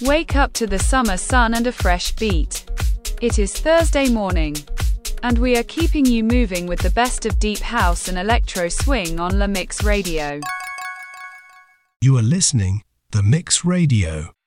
Wake up to the summer sun and a fresh beat. It is Thursday morning, and we are keeping you moving with the best of deep house and electro swing on La Mix Radio. You are listening The Mix Radio.